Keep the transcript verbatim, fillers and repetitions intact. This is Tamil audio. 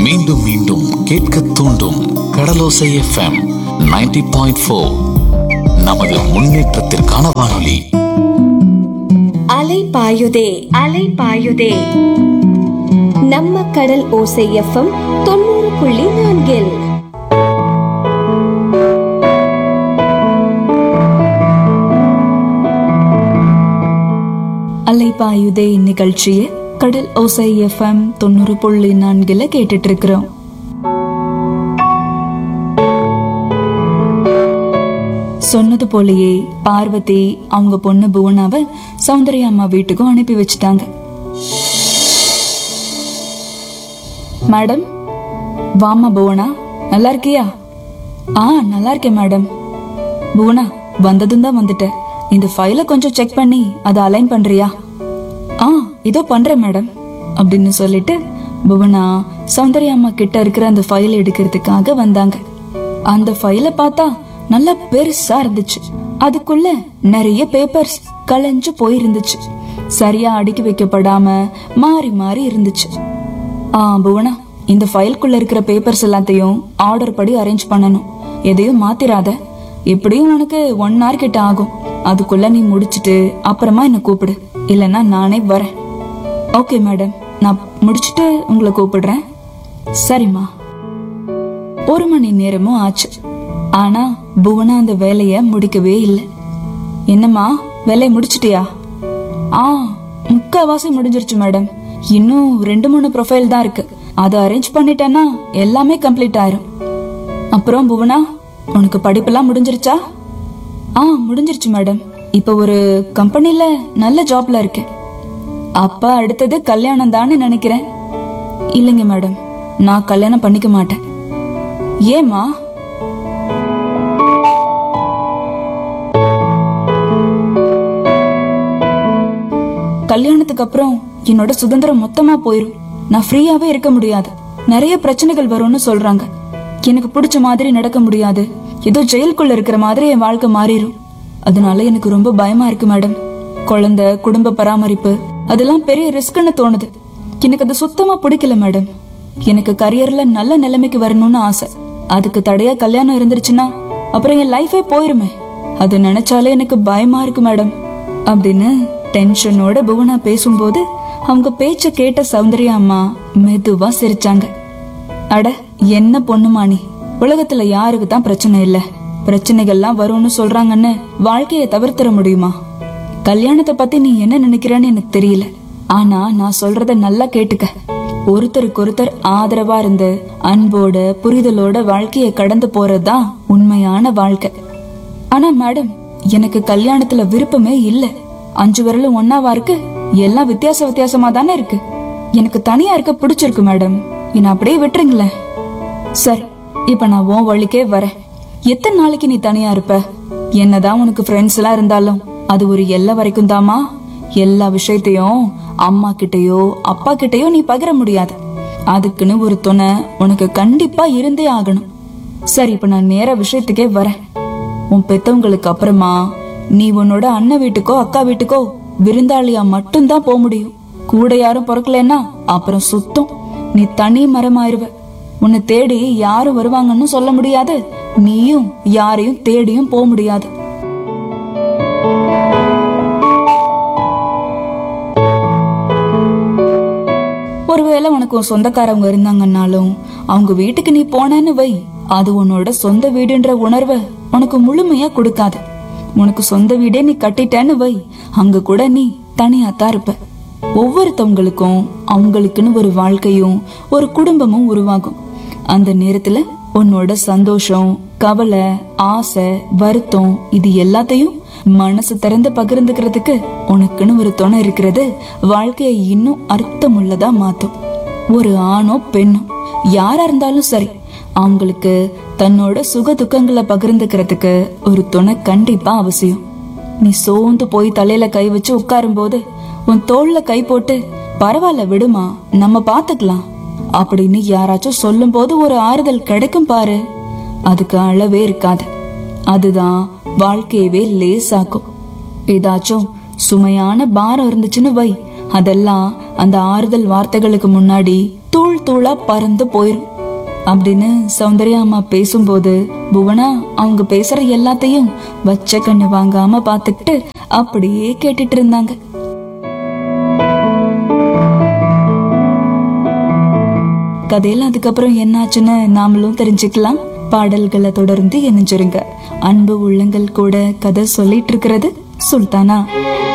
மீண்டும் மீண்டும் கேட்க தூண்டும் கடலோசை எஃப்எம் நைன்டி பாயிண்ட் ஃபோர். நமது முன்னேற்றத்திற்கான வானொலி. அலை பாயுதே அலை பாயுதே நம்ம கடல் ஓசை எஃப்எம் தொண்ணூறு புள்ளி நான்கில். அலைபாயுதே நிகழ்ச்சியை கடல் ஓசை எஃப்எம் தொண்ணூறு புள்ளி நான்குல கேட்டுட்டு இருக்கிறோம். சொன்னது போலயே பார்வதி அவங்க பொண்ணு புவனாவை சௌந்தர்யா அம்மா வீட்டுக்கும் அனுப்பி வச்சுட்டாங்க. மேடம், வாமா புவனா, நல்லா இருக்கியா? ஆ, நல்லா இருக்கேன் மேடம். புவனா, வந்ததும் தான் வந்துட்டேன். இந்த ஃபைலை கொஞ்சம் செக் பண்ணி அதை அலைன் பண்றியா? ஆ, இதோ பண்றேன் மேடம் அப்படின்னு சொல்லிட்டு புவனா சௌந்தர்யா அம்மா கிட்ட இருக்கிற அந்த ஃபைல் எடுக்கிறதுக்காக வந்தாங்க. அந்த ஃபைலை பார்த்தா நல்லா பெருசா இருந்துச்சு. அதுக்குள்ள நிறைய பேப்பர்ஸ் கலைஞ்சு போயிருந்துச்சு. சரியா அடுக்கி வைக்கப்படாம மாறி மாறி இருந்துச்சு. ஆ புவனா, இந்த ஃபைலுக்குள்ள இருக்கிற பேப்பர்ஸ் எல்லாத்தையும் ஆர்டர் படி அரேஞ்ச் பண்ணணும். எதையும் மாத்திராத. எப்படியும் உனக்கு ஒன் ஹவர் கிட்ட ஆகும். அதுக்குள்ள நீ முடிச்சிட்டு அப்புறமா என்ன கூப்பிடு, இல்லைன்னா நானே வரேன். ஓகே மேடம், நான் முடிச்சிட்டு உங்களை கூப்பிடுறேன். சரிம்மா. ஒரு மணி நேரமும் ஆச்சு. ஆனா புவனா அந்த வேலைய முடிக்கவே இல்லை. என்னம்மா, வேலையை முடிச்சிட்டியா? ஆ, முக்காவாசி முடிஞ்சிருச்சு மேடம். இன்னும் ரெண்டு மூணு ப்ரொஃபைல் தான் இருக்கு. அதை அரேஞ்ச் பண்ணிட்டேன்னா எல்லாமே கம்ப்ளீட் ஆயிரும். அப்புறம் புவனா, உனக்கு படிப்பெல்லாம் முடிஞ்சிருச்சா? ஆ, முடிஞ்சிருச்சு மேடம். இப்ப ஒரு கம்பெனில நல்ல ஜாப்ல இருக்கேன். அப்ப அடுத்தது கல்யாணம் தானே நினைக்கிறேன். இல்லைங்க மேடம், நான் கல்யாணம் பண்ணிக்க மாட்டேன். ஏமா? கல்யாணத்துக்கு அப்புறம் என்னோட சுதந்திரம் மொத்தமா போயிரும். நான் ஃப்ரீயாவே இருக்க முடியாது. நிறைய பிரச்சனைகள் வரும்னு சொல்றாங்க. எனக்கு பிடிச்ச மாதிரி நடக்க முடியாது. ஏதோ ஜெயிலுக்குள்ள இருக்கிற மாதிரி என் வாழ்க்கை மாறிடும். அதனால எனக்கு ரொம்ப பயமா இருக்கு மேடம். குழந்தை, குடும்ப பராமரிப்பு, அதெல்லாம் பெரிய ரிஸ்க்னு தோணுது. எனக்கு அது சுத்தமா பிடிக்கல மேடம். எனக்கு கரியர்ல நல்ல நிலைமைக்கு வரணும்னு ஆசை. அதுக்கு தடையா கல்யாணம் இருந்துருச்சுன்னா அப்புறம் என் லைஃபே போயிருமே. அது நினைச்சாலே எனக்கு பயமா இருக்கு மேடம் அப்படின்னு டென்ஷனோட புவனா பேசும்போது அவங்க பேச்ச கேட்ட சௌந்தர்யா அம்மா மெதுவா சிரிச்சாங்க. அட, என்ன பொண்ணுமா நீ? உலகத்துல யாருக்கு தான் பிரச்சனை இல்ல? பிரச்சனைகள்லாம் வரும்னு சொல்றாங்கன்னு வாழ்க்கையை தவிர்த்திட முடியுமா? கல்யாணத்தை பத்தி நீ என்ன நினைக்கிறன்னு எனக்கு தெரியல. ஆனா நான் சொல்றத நல்லா கேட்டுக்க. ஒருத்தருக்கு ஒருத்தர் ஆதரவா இருந்து அன்போட புரிதலோட வாழ்க்கையை கடந்து போறதுதான் உண்மையான வாழ்க்கை. ஆனா மேடம், எனக்கு கல்யாணத்துல விருப்பமே இல்ல. அஞ்சு விரலும் ஒன்னாவா இருக்கு? எல்லாம் வித்தியாச வித்தியாசமா தானே இருக்கு. எனக்கு தனியா இருக்க பிடிச்சிருக்கு மேடம். என்ன அப்படியே விட்டுருங்களேன். சரி, இப்ப நான் உன் வழிக்கே வரேன். எத்தனை நாளைக்கு நீ தனியா இருப்ப? என்னதான் உனக்கு ஃப்ரெண்ட்ஸ் எல்லாம் இருந்தாலும் அது ஒரு எல்லை வரைக்கும் தாமா. எல்லா விஷயத்தையும் அம்மா கிட்டயோ அப்பா கிட்டயோ நீ பகிர முடியாது. அதுக்குன்னு ஒரு துணை உனக்கு கண்டிப்பா இருந்தே ஆகணும். சரி, இப்ப நான் நேர விஷயத்துக்கே வரேன். உன் பெத்தவங்களுக்கு அப்புறமா நீ உன்னோட அண்ணன் வீட்டுக்கோ அக்கா வீட்டுக்கோ விருந்தாளியா மட்டும்தான் போக முடியும். கூட யாரும் பிறக்கலன்னா அப்புறம் சுத்தம் நீ தனி மரமாயிருவ. உன்னை தேடி யாரும் வருவாங்கன்னு சொல்ல முடியாது. நீயும் யாரையும் தேடியும் போக முடியாது. ஒருவேளை உனக்கு சொந்தக்காரவங்க இருந்தாங்கன்னாலும் அவங்க வீட்டுக்கு நீ போனேன்னு வை, அது உன்னோட சொந்த வீடுன்ற உணர்வை உனக்கு முழுமையா கொடுக்காது. உனக்கு சொந்த வீடே நீ கட்டிட்டேன்னு வை, அங்க கூட நீ தனியாத்தான் இருப்ப. ஒவ்வொருத்தவங்களுக்கும் அவங்களுக்குன்னு ஒரு வாழ்க்கையும் ஒரு குடும்பமும் உருவாகும். அந்த நேரத்துல உன்னோட சந்தோஷம், கவலை, ஆசை, வருத்தம் இது எல்லாத்தையும் மனசு திறந்து பகிர்ந்துக்கிறதுக்கு உனக்குன்னு ஒரு துணை இருக்கிறது வாழ்க்கையை இன்னும் அர்த்தமுள்ளதா மாத்தும். ஒரு ஆணோ பெண்ணோ யாரா இருந்தாலும் சரி, அவங்களுக்கு தன்னோட சுக துக்கங்களை பகிர்ந்துக்கிறதுக்கு ஒரு துணை கண்டிப்பா அவசியம். நீ சோர்ந்து போய் தலையில கை வச்சு உட்காரும் போது உன் தோல்ல கை போட்டு பரவாயில்ல விடுமா, நம்ம பாத்துக்கலாம் அப்படின்னு யாராச்சும் சொல்லும் போது ஒரு ஆறுதல் கிடைக்கும் பாரு. அதுக்கு அளவே இருக்காது. அதுதான் வாழ்க்கையவே லேசாக்கும். ஏதாச்சும் சுமையான பாரம் இருந்துச்சுன்னு வை, அதெல்லாம் அந்த ஆறுதல் வார்த்தைகளுக்கு முன்னாடி தூள் தூளா பறந்து போயிரும் அப்படின்னு சௌந்தர்யா அம்மா பேசும்போது புவனா அவங்க பேசுற எல்லாத்தையும் வச்ச கண்ணு வாங்காம பாத்துக்கிட்டு அப்படியே கேட்டுட்டு இருந்தாங்க. கதையில அதுக்கப்புறம் என்னாச்சுன்னு நாமளும் தெரிஞ்சுக்கலாம். பாடல்களை தொடர்ந்து இணைஞ்சிருங்க. அன்பு உள்ளங்கள் கூட கதை சொல்லிட்டு இருக்கிறது சுல்தானா.